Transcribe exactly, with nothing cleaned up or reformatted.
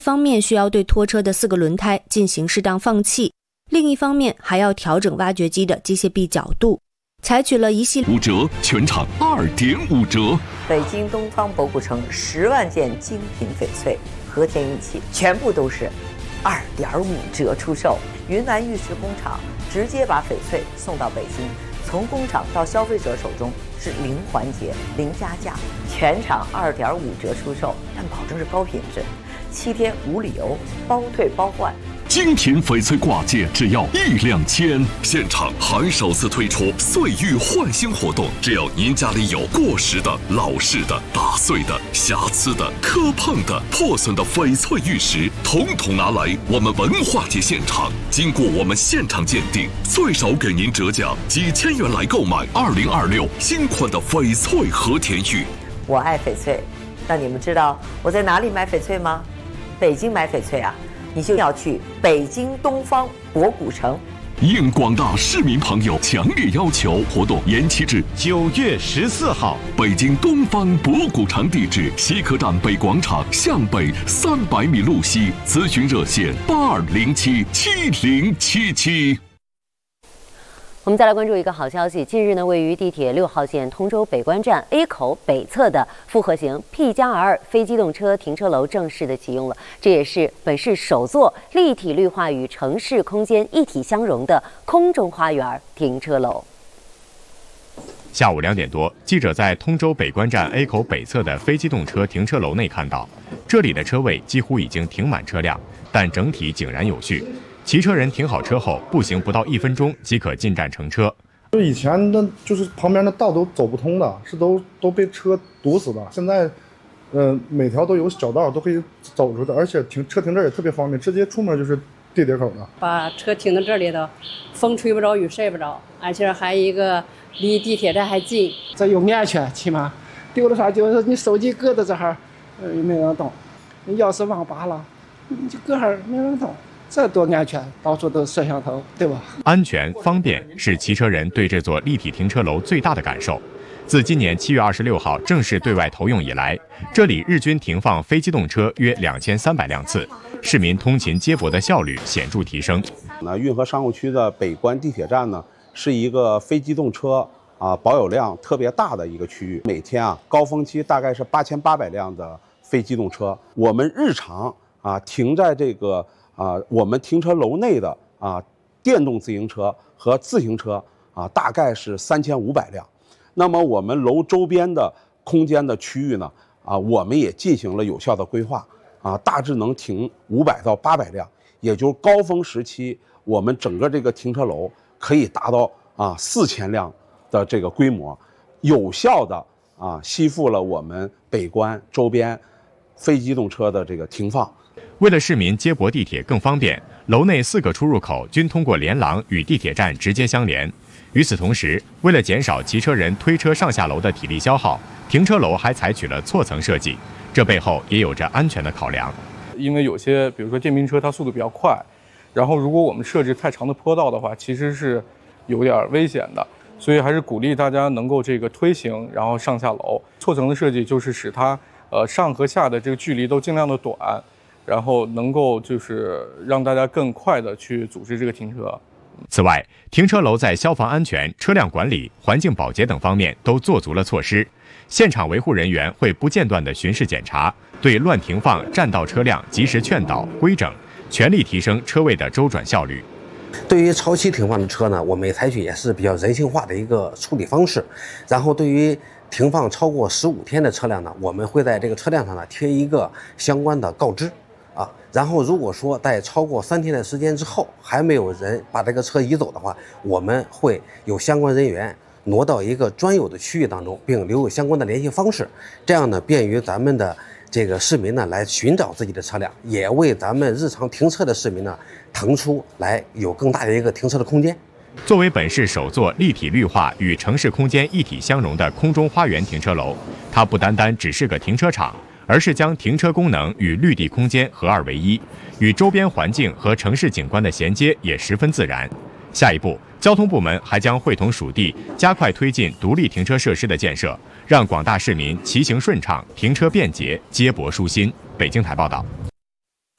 方面需要对拖车的四个轮胎进行适当放气，另一方面还要调整挖掘机的机械臂角度，采取了一系列五折，全场二点五折。 北京东方博古城十万件精品翡翠和田玉器，全部都是二点五折出售。云南玉石工厂直接把翡翠送到北京，从工厂到消费者手中是零环节、零加价，全场二点五折出售，但保证是高品质，七天无理由，包退包换。 精品翡翠挂件只要一两千，现场还首次推出岁玉换新活动，只要您家里有过时的、老式的、打碎的、瑕疵的、磕碰的、破损的翡翠玉石，统统拿来我们文化节现场，经过我们现场鉴定，最少给您折价几千元来购买二零二六新款的翡翠和田玉。 我爱翡翠，那你们知道我在哪里买翡翠吗？北京买翡翠啊，你就要去北京东方博古城。 应广大市民朋友强烈要求，活动延期至九月十四号。 北京东方博古城地址：西客站北广场向北三百米路西。咨询热线：八二零七七零七七。 我们再来关注一个好消息，近日呢，位于地铁六号线通州北关站 A 口北侧的复合型 P 加 R 非机动车停车楼正式的启用了，这也是本市首座立体绿化与城市空间一体相融的空中花园停车楼。 下午两点多，记者在通州北关站 A 口北侧的非机动车停车楼内看到，这里的车位几乎已经停满车辆，但整体井然有序。骑车人停好车后，步行不到一分钟即可进站乘车。 就以前的，就是旁边的道都走不通的，是都都被车堵死的。现在，呃，每条都有小道，都可以走出的，而且停车停这儿也特别方便，直接出门就是地铁口了。 把车停到这里头，风吹不着，雨晒不着，而且还一个离地铁站还近， 这有安全，起码丢了啥就是你手机搁在这儿，呃，没人动；你钥匙忘拔了，你就搁这儿没人动。这多安全，到处都摄像头，对吧？ 安全方便是骑车人对这座立体停车楼最大的感受。自今年七月二十六号正式对外投用以来，这里日均停放非机动车约两千三百辆次，市民通勤接驳的效率显著提升。 那运河商务区的北关地铁站呢，是一个非机动车啊保有量特别大的一个区域，每天啊高峰期大概是八千八百辆的非机动车。我们日常啊停在这个。啊，我们停车楼内的啊电动自行车和自行车啊，大概是三千五百辆。那么我们楼周边的空间的区域呢，啊，我们也进行了有效的规划，啊，大致能停五百到八百辆，也就是高峰时期，我们整个这个停车楼可以达到啊四千辆的这个规模，有效的啊吸附了我们北关周边非机动车的这个停放。 为了市民接驳地铁更方便，楼内四个出入口均通过连廊与地铁站直接相连。与此同时，为了减少骑车人推车上下楼的体力消耗，停车楼还采取了错层设计，这背后也有着安全的考量。 因为有些比如说电瓶车它速度比较快，然后如果我们设置太长的坡道的话，其实是有点危险的，所以还是鼓励大家能够这个推行，然后上下楼。错层的设计就是使它呃上和下的这个距离都尽量的短，然后能够就是让大家更快的去组织这个停车。 此外，停车楼在消防安全、车辆管理、环境保洁等方面都做足了措施。现场维护人员会不间断地巡视检查，对乱停放、占道车辆及时劝导、规整，全力提升车位的周转效率。 对于超期停放的车呢，我们也采取也是比较人性化的一个处理方式。然后对于停放超过十五天的车辆呢，我们会在这个车辆上呢贴一个相关的告知。啊，然后如果说在超过三天的时间之后还没有人把这个车移走的话，我们会有相关人员挪到一个专有的区域当中，并留有相关的联系方式，这样呢便于咱们的这个市民呢来寻找自己的车辆，也为咱们日常停车的市民呢腾出来有更大的一个停车的空间。 作为本市首座立体绿化与城市空间一体相融的空中花园停车楼，它不单单只是个停车场，而是将停车功能与绿地空间合二为一，与周边环境和城市景观的衔接也十分自然。下一步，交通部门还将会同属地加快推进独立停车设施的建设，让广大市民骑行顺畅、停车便捷、接驳舒心。北京台报道。